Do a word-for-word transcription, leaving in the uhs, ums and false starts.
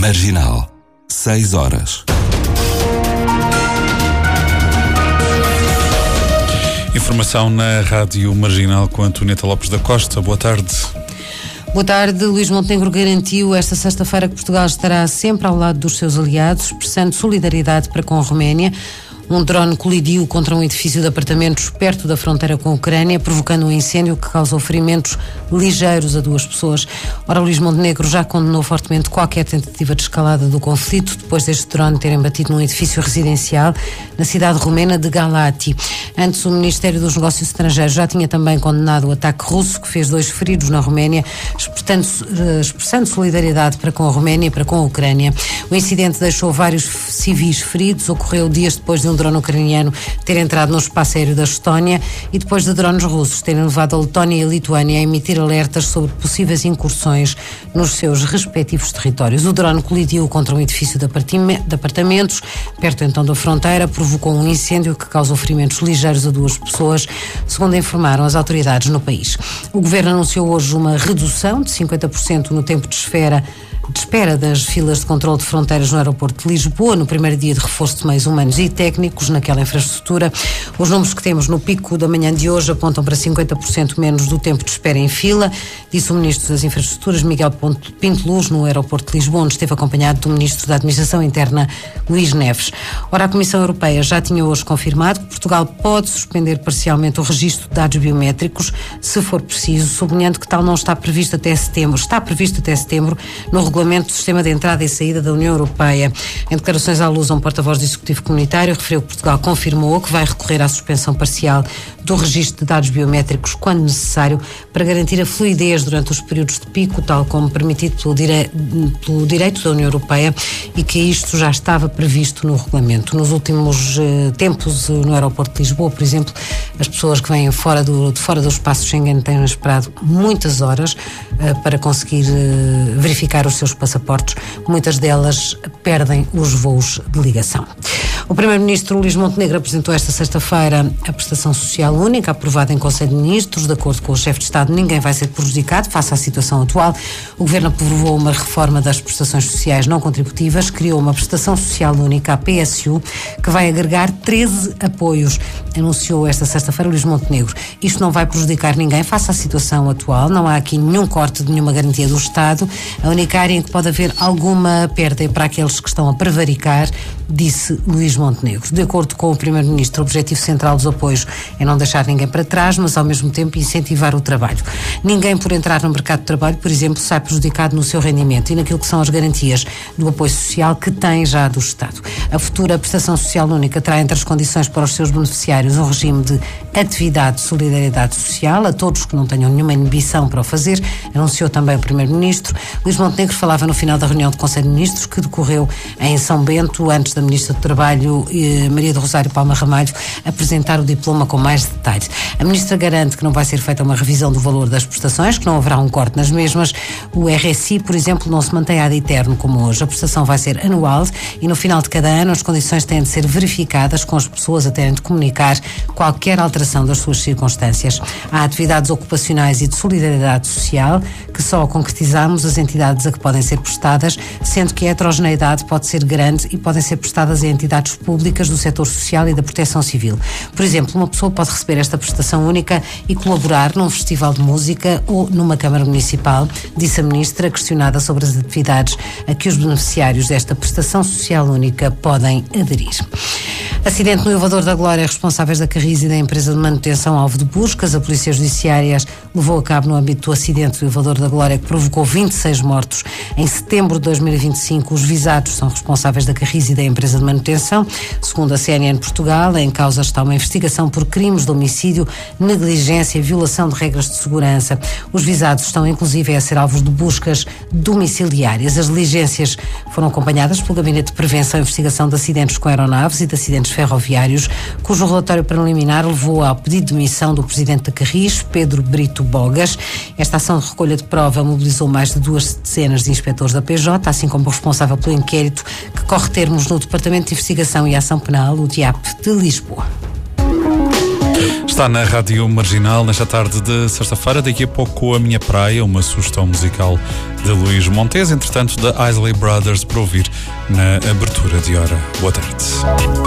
Marginal, seis horas. Informação na Rádio Marginal com Antonieta Lopes da Costa. Boa tarde. Boa tarde. Luís Montenegro garantiu esta sexta-feira que Portugal estará sempre ao lado dos seus aliados, expressando solidariedade para com a Roménia. Um drone colidiu contra um edifício de apartamentos perto da fronteira com a Ucrânia, provocando um incêndio que causou ferimentos ligeiros a duas pessoas. Ora, Luís Montenegro já condenou fortemente qualquer tentativa de escalada do conflito, depois deste drone terem batido num edifício residencial na cidade romena de Galati. Antes, o Ministério dos Negócios Estrangeiros já tinha também condenado o ataque russo, que fez dois feridos na Roménia, expressando, expressando solidariedade para com a Roménia e para com a Ucrânia. O incidente deixou vários civis feridos, ocorreu dias depois de um drone ucraniano ter entrado no espaço aéreo da Estónia e depois de drones russos terem levado a Letónia e a Lituânia a emitir alertas sobre possíveis incursões nos seus respectivos territórios. O drone colidiu contra um edifício de apartamentos, perto então da fronteira, provocou um incêndio que causou ferimentos ligeiros a duas pessoas, segundo informaram as autoridades no país. O governo anunciou hoje uma redução de cinquenta por cento no tempo de espera de espera das filas de controle de fronteiras no aeroporto de Lisboa, no primeiro dia de reforço de meios humanos e técnicos naquela infraestrutura. Os números que temos no pico da manhã de hoje apontam para cinquenta por cento menos do tempo de espera em fila, disse o Ministro das Infraestruturas, Miguel Pinto Luz, no aeroporto de Lisboa, onde esteve acompanhado do Ministro da Administração Interna, Luís Neves. Ora, a Comissão Europeia já tinha hoje confirmado que Portugal pode suspender parcialmente o registro de dados biométricos, se for preciso, sublinhando que tal não está previsto até setembro. Está previsto até setembro no regulamento do sistema de entrada e saída da União Europeia. Em declarações à luz a um porta-voz do Executivo Comunitário, referiu que Portugal confirmou que vai recorrer à suspensão parcial do registro de dados biométricos quando necessário para garantir a fluidez durante os períodos de pico, tal como permitido pelo, dire... pelo direito da União Europeia, e que isto já estava previsto no regulamento. Nos últimos uh, tempos, uh, no aeroporto de Lisboa, por exemplo, as pessoas que vêm fora do, de fora do espaço Schengen têm esperado muitas horas uh, para conseguir uh, verificar os seus passaportes. Muitas delas perdem os voos de ligação. O Primeiro-Ministro Luís Montenegro apresentou esta sexta-feira a prestação social única, aprovada em Conselho de Ministros. De acordo com o chefe de Estado, ninguém vai ser prejudicado face à situação atual. O Governo aprovou uma reforma das prestações sociais não contributivas, criou uma prestação social única, a P S U, que vai agregar treze apoios. Anunciou esta sexta-feira Luís Montenegro. Isto não vai prejudicar ninguém face à situação atual, não há aqui nenhum corte de nenhuma garantia do Estado. A única área em que pode haver alguma perda é para aqueles que estão a prevaricar, disse Luís Montenegro. De acordo com o Primeiro-Ministro, o objetivo central dos apoios é não deixar ninguém para trás, mas ao mesmo tempo incentivar o trabalho. Ninguém, por entrar no mercado de trabalho, por exemplo, sai prejudicado no seu rendimento e naquilo que são as garantias do apoio social que tem já do Estado. A futura prestação social única terá entre as condições para os seus beneficiários um regime de atividade de solidariedade social a todos que não tenham nenhuma inibição para o fazer, anunciou também o Primeiro-Ministro. Luís Montenegro falava no final da reunião do Conselho de Ministros, que decorreu em São Bento, antes da Ministra do Trabalho, eh, Maria do Rosário Palma Ramalho, apresentar o diploma com mais detalhes. A Ministra garante que não vai ser feita uma revisão do valor das prestações, que não haverá um corte nas mesmas. O R S I, por exemplo, não se mantém ad eterno como hoje. A prestação vai ser anual e no final de cada ano as condições têm de ser verificadas, com as pessoas a terem de comunicar qualquer alteração das suas circunstâncias. Há atividades ocupacionais e de solidariedade social que só concretizamos as entidades a que podem ser prestadas, sendo que a heterogeneidade pode ser grande e podem ser prestadas a entidades públicas do setor social e da proteção civil. Por exemplo, uma pessoa pode receber esta prestação única e colaborar num festival de música ou numa Câmara Municipal, disse a Ministra, questionada sobre as atividades a que os beneficiários desta prestação social única podem aderir. Acidente no elevador da Glória. Responsáveis da Carris e da empresa de manutenção alvo de buscas. A Polícia Judiciária levou a cabo no âmbito do acidente do elevador da Glória, que provocou vinte e seis mortos. Em setembro de dois mil e vinte e cinco, os visados são responsáveis da Carris e da empresa de manutenção. Segundo a C N N Portugal, em causa está uma investigação por crimes de homicídio, negligência e violação de regras de segurança. Os visados estão inclusive a ser alvos de buscas domiciliárias. As diligências foram acompanhadas pelo Gabinete de Prevenção e Investigação de Acidentes com Aeronaves e de Acidentes Ferroviários, cujo relatório preliminar levou ao pedido de demissão do presidente da Carris, Pedro Brito Bogas. Esta ação de recolha de prova mobilizou mais de duas dezenas de inspectores da P J, assim como o responsável pelo inquérito que corre termos no Departamento de Investigação e Ação Penal, o D I A P de Lisboa. Está na Rádio Marginal nesta tarde de sexta-feira. Daqui a pouco A Minha Praia, uma sugestão musical de Luís Montes, entretanto da Isley Brothers, para ouvir na abertura de hora. Boa tarde.